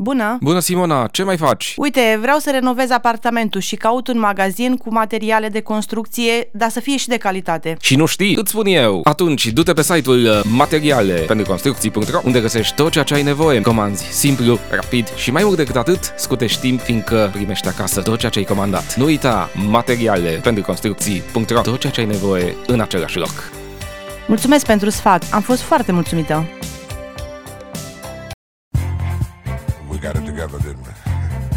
bună! Bună, Simona, ce mai faci? Uite, vreau să renovez apartamentul și caut un magazin cu materiale de construcție, dar să fie și de calitate. Și nu știi? Îți spun eu. Atunci, du-te pe site-ul materiale-pentru-construcții.ro, unde găsești tot ceea ce ai nevoie. Comanzi simplu, rapid și mai mult decât atât, scutești timp, fiindcă primești acasă tot ceea ce ai comandat. Nu uita, materiale-pentru-construcții.ro, tot ceea ce ai nevoie în același loc. Mulțumesc pentru sfat, am fost foarte mulțumită. We got it together, didn't we?